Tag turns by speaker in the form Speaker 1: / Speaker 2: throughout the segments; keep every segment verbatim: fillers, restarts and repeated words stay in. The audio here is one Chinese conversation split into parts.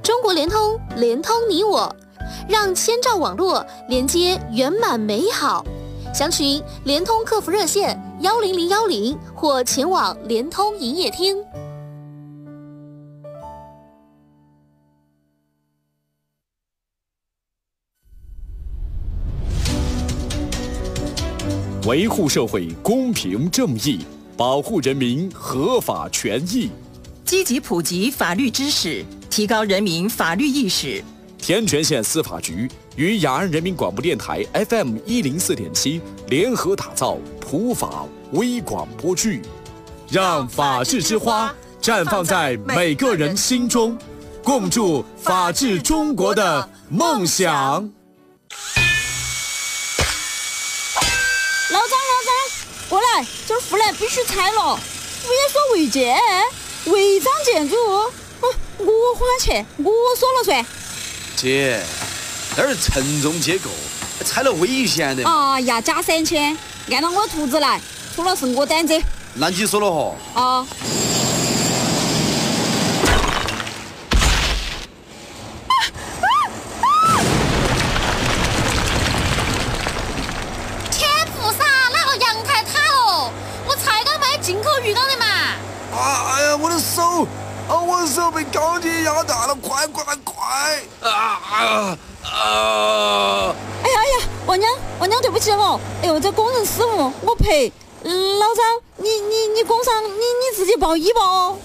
Speaker 1: 中国联通，联通你我，让千兆网络连接圆满美好。详询联通客服热线幺零零幺零或前往联通营业厅。
Speaker 2: 维护社会公平正义，保护人民合法权益，
Speaker 3: 积极普及法律知识，提高人民法律意识。
Speaker 2: 天全县司法局与雅安人民广播电台 F M 一零四点七联合打造普法微广播剧，让法治之花绽放在每个人心中，共筑法治中国的梦想。
Speaker 4: 老张，老张，过来，这儿护栏必须拆了。物业说违建，违章建筑，嗯，我花钱，我说了算。
Speaker 5: 姐，那是承重结构，拆了危险的。
Speaker 4: 哎呀，加三千，按照我图纸来，出了是我担子。
Speaker 5: 那你说了哈？
Speaker 4: 啊。
Speaker 5: 啊！我的手被钢筋压断了，快快快！啊啊啊！
Speaker 4: 哎呀哎呀，王娘，王娘，对不起哦。哎呦，这工人失误，我赔。嗯、老张，你你你工伤，你你自己报医保哦。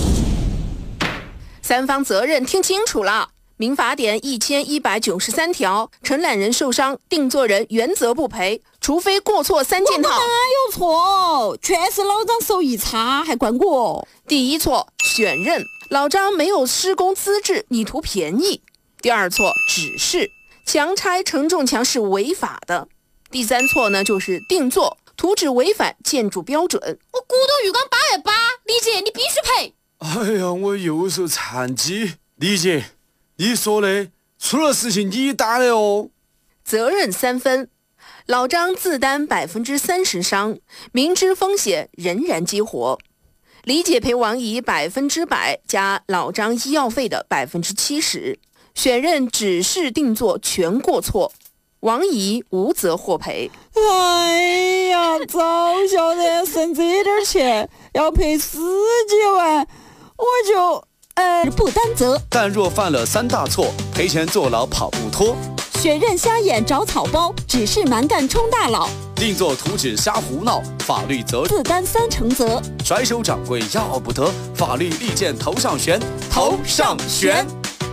Speaker 6: 三方责任听清楚了。民法典一千一百九十三条，承揽人受伤，定作人原则不赔，除非过错三件套。
Speaker 4: 我哪有错？全是老张手艺差，还怪我。
Speaker 6: 第一错，选任，老张没有施工资质，你图便宜。第二错，指示，强拆承重墙是违法的。第三错呢，就是定做，图纸违反建筑标准。
Speaker 1: 我骨头鱼缸八百八，李姐你必须赔。
Speaker 5: 哎呀，我右手残疾，李姐。你说的，出了事情你担的哦。
Speaker 6: 责任三分，老张自担百分之三十伤，明知风险仍然激活。李姐赔王姨百分之百加老张医药费的百分之七十。选任指示定做全过错，王姨无责获赔。
Speaker 4: 哎呀，早晓得省这点钱要赔十几万，我就。呃，不担责，
Speaker 5: 但若犯了三大错，赔钱坐牢跑不脱。
Speaker 4: 选任瞎眼找草包，指示蛮干充大佬，
Speaker 5: 定做图纸瞎胡闹，法律责
Speaker 4: 自担三成责。
Speaker 5: 甩手掌柜要不得，法律利剑头上悬，头上悬。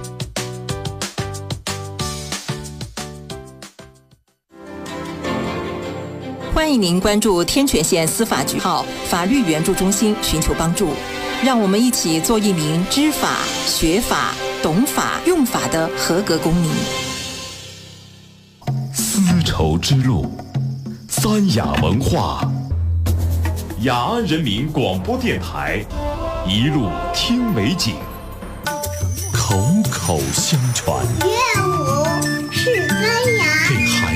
Speaker 3: 欢迎您关注天全县司法局号法律援助中心，寻求帮助。让我们一起做一名知法、学法、懂法、用法的合格公民。
Speaker 7: 丝绸之路，三雅文化，雅安人民广播电台，一路听美景，口口相传。